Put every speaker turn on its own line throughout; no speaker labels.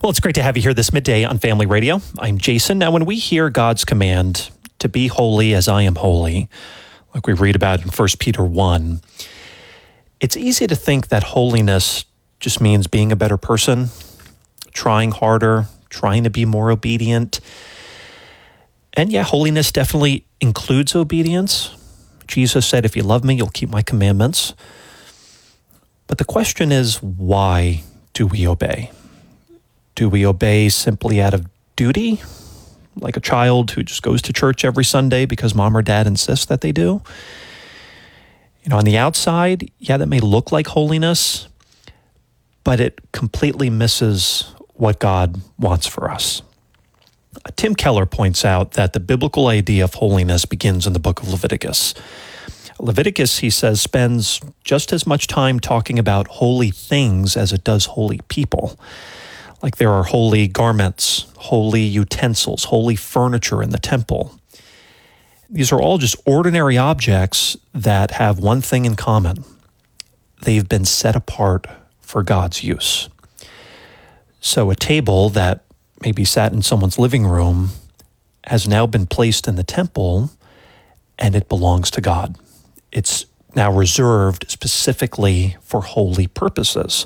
Well, it's great to have you here this midday on Family Radio. I'm Jason. Now, when we hear God's command to be holy as I am holy, like we read about in 1 Peter 1, it's easy to think that holiness just means being a better person, trying harder, trying to be more obedient. And yeah, holiness definitely includes obedience. Jesus said, if you love me, you'll keep my commandments. But the question is, why do we obey? Do we obey simply out of duty, like a child who just goes to church every Sunday because mom or dad insists that they do? On the outside, yeah, that may look like holiness, but it completely misses what God wants for us. Tim Keller points out that the biblical idea of holiness begins in the book of Leviticus. Leviticus, he says, spends just as much time talking about holy things as it does holy people. Like there are holy garments, holy utensils, holy furniture in the temple. These are all just ordinary objects that have one thing in common. They've been set apart for God's use. So a table that maybe sat in someone's living room has now been placed in the temple, and it belongs to God. It's now reserved specifically for holy purposes.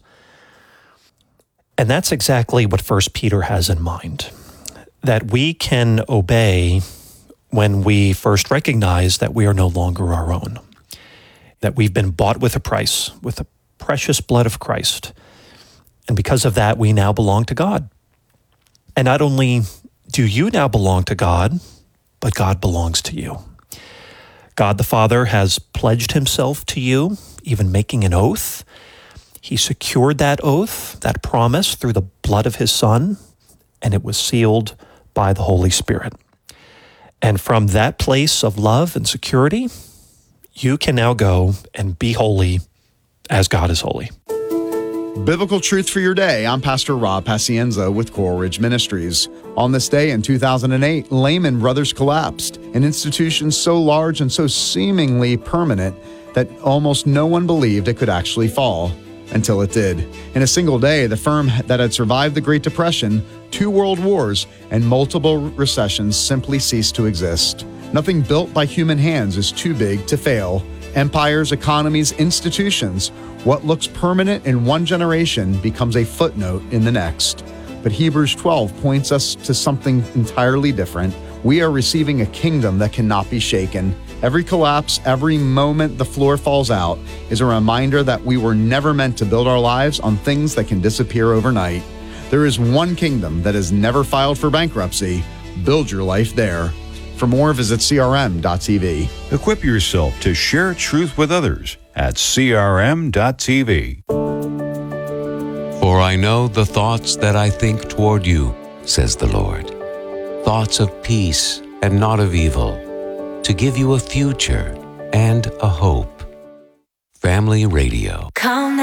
And that's exactly what 1 Peter has in mind, that we can obey when we first recognize that we are no longer our own, that we've been bought with a price, with the precious blood of Christ. And because of that, we now belong to God. And not only do you now belong to God, but God belongs to you. God the Father has pledged himself to you, even making an oath. He secured that oath, that promise, through the blood of his Son, and it was sealed by the Holy Spirit. And from that place of love and security, you can now go and be holy as God is holy.
Biblical Truth for Your Day. I'm Pastor Rob Pacienza with Coral Ridge Ministries. On this day in 2008, Lehman Brothers collapsed, an institution so large and so seemingly permanent that almost no one believed it could actually fall. Until it did. In a single day, the firm that had survived the Great Depression, 2 world wars, and multiple recessions simply ceased to exist. Nothing built by human hands is too big to fail. Empires, economies, institutions, what looks permanent in one generation becomes a footnote in the next. But Hebrews 12 points us to something entirely different. We are receiving a kingdom that cannot be shaken. Every collapse, every moment the floor falls out is a reminder that we were never meant to build our lives on things that can disappear overnight. There is one kingdom that has never filed for bankruptcy. Build your life there. For more, visit crm.tv.
Equip yourself to share truth with others at crm.tv.
For I know the thoughts that I think toward you, says the Lord. Thoughts of peace and not of evil, to give you a future and a hope. Family Radio.
Come